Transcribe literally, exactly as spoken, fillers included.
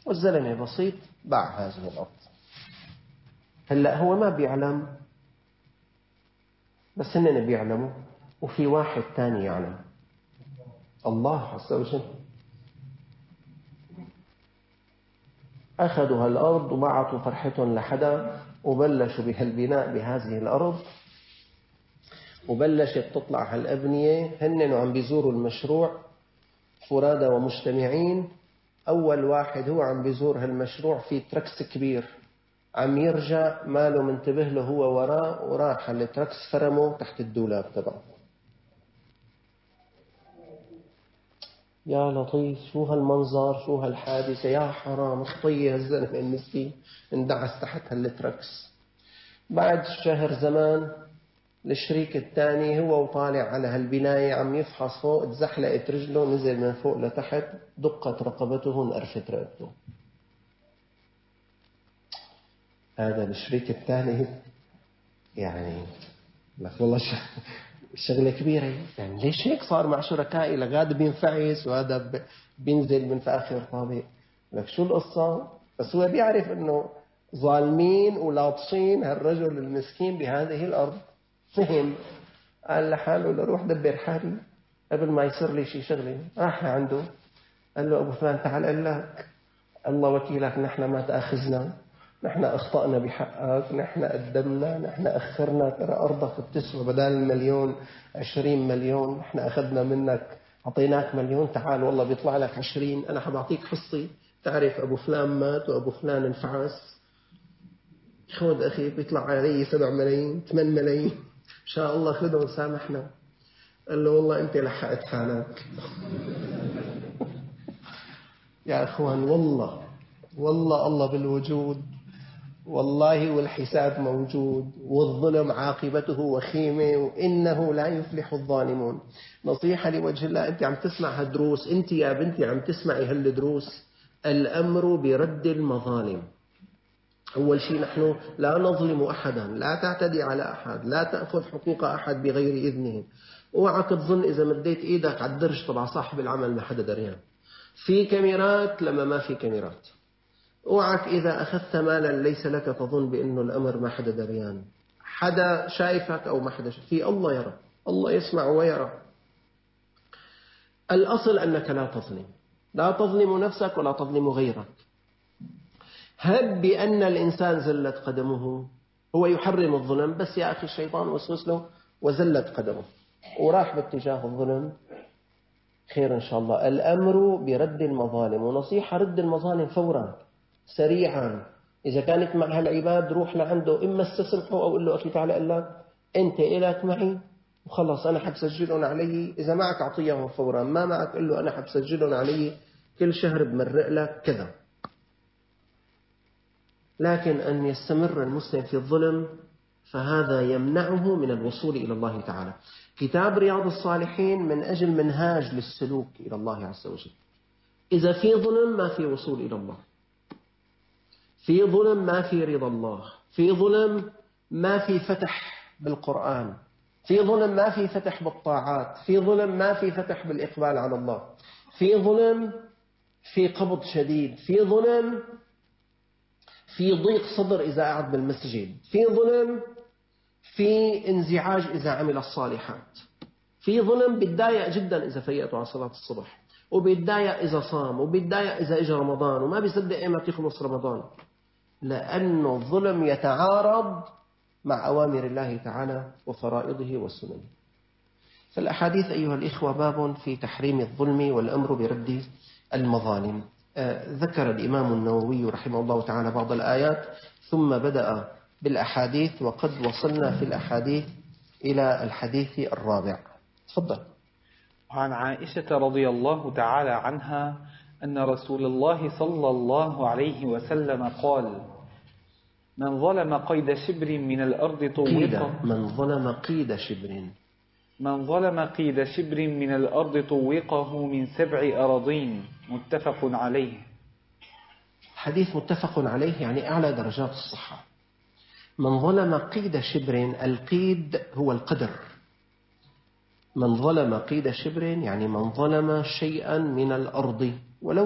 والزلمة بسيط باع هذه الأرض. هلأ هو ما بيعلم، بس هن بيعلموا، وفي واحد تاني يعلم، الله عز وجل. أخذوا هالأرض وما عطوا فرحتهم لحدا، وبلشوا بهالبناء بهذه الأرض، وبلشت تطلع هالأبنية. هن وعم بيزوروا المشروع فرادى ومجتمعين. أول واحد هو عم بيزور هالمشروع في تركس كبير، عم يرجع ماله منتبه له، هو وراه، وراح التركس فرمه تحت الدولاب تبعه. يا لطيف، شو هالمنظر، شو هالحادثة، يا حرام، خطية هالزلمة المسكين اندعس تحت هالتركس. بعد شهر زمان الشريك الثاني هو وطالع على هالبناية عم يفحص فوق، تزحلقت رجله، نزل من فوق لتحت، دقت رقبته، انقرفت رقبته. هذا الشريك الثاني يعني لك والله شغلة كبيرة، يعني ليش هيك صار مع شركائي؟ لغاد بينفعس وهذا بينزل من فآخر طابق. لك شو القصة؟ بس هو بيعرف انه ظالمين ولاطشين هالرجل المسكين بهذه الأرض. فهم، قال لحاله لروح دبر حالي قبل ما يصير لي شي شغلة. راح لعنده قال له أبو فلان تعال، قال لك الله وكيلك، نحن ما تأخذنا، نحن أخطأنا بحقك، نحن قدمنا، نحن أخرنا، ترى أرضك بتسوى بدال المليون عشرين مليون، نحن أخذنا منك أعطيناك مليون، تعال والله بيطلع لك عشرين، أنا حبعطيك حصي. تعرف أبو فلان مات وأبو فلان انفعس، خذ أخي بيطلع علي سبع ملايين ثمان ملايين، إن شاء الله خذهم سامحنا. قال له والله أنت لحقت حالك. يا أخوان، والله والله الله بالوجود، والله والحساب موجود، والظلم عاقبته وخيمة، وإنه لا يفلح الظالمون. نصيحة لوجه الله، أنت عم تسمع هالدروس، أنت يا بنتي عم تسمعي هالدروس، الأمر برد المظالم. أول شيء نحن لا نظلم أحدا، لا تعتدي على أحد، لا تأخذ حقوق أحد بغير إذنه. اوعك تظن إذا مديت إيدك على الدرج تبع صاحب العمل ما حدا دريان. في كاميرات لما ما في كاميرات. اوعك إذا أخذت مالا ليس لك تظن بأنه الأمر ما حدا دريان، حدا شايفك أو ما حدا شايف. في الله يرى، الله يسمع ويرى. الأصل أنك لا تظلم، لا تظلم نفسك ولا تظلم غيرك. هب بأن الإنسان زلت قدمه، هو يحرم الظلم، بس يا أخي الشيطان وسوس له وزلت قدمه وراح باتجاه الظلم. خير إن شاء الله. الأمر برد المظالم، ونصيحة رد المظالم فورا سريعا. إذا كانت مع هالعباد روح لعنده، إما استسمحه أو قل له أخي تعالى، قل لك أنت إلك معي وخلص أنا حبسجلهم علي. إذا معك أعطيهم فورا، ما معك قل له أنا حبسجلهم علي كل شهر بمرق لك كذا. لكن أن يستمر المسلم في الظلم فهذا يمنعه من الوصول إلى الله تعالى. كتاب رياض الصالحين من أجل منهاج للسلوك إلى الله عز وجل. إذا في ظلم ما في وصول إلى الله، في ظلم ما في رضا الله، في ظلم ما في فتح بالقرآن، في ظلم ما في فتح بالطاعات، في ظلم ما في فتح بالإقبال على الله، في ظلم في قبض شديد، في ظلم في ضيق صدر إذا قعد بالمسجد، في ظلم في انزعاج إذا عمل الصالحات، في ظلم بيتضايق جدا إذا فيقته على صلاة الصبح، وبيتضايق إذا صام، وبيتضايق إذا إجا رمضان وما بيصدق إيمتى يخلص رمضان، لأنه الظلم يتعارض مع أوامر الله تعالى وفرائضه والسنن. فالأحاديث أيها الإخوة باب في تحريم الظلم والأمر برد المظالم. ذكر الإمام النووي رحمه الله تعالى بعض الآيات ثم بدأ بالأحاديث، وقد وصلنا في الأحاديث إلى الحديث الرابع. تفضل. عن عائشة رضي الله تعالى عنها أن رسول الله صلى الله عليه وسلم قال: من ظلم قيد شبر من الأرض طوقه من ظلم قيد شبر من ظلم قيد شبر من الأرض طوقه من سبع أراضين. متفق عليه. حديث متفق عليه، يعني أعلى درجات الصحة. من ظلم قيد شبر، القيد هو القدر. من ظلم قيد شبر يعني من ظلم شيئا من الأرض ولو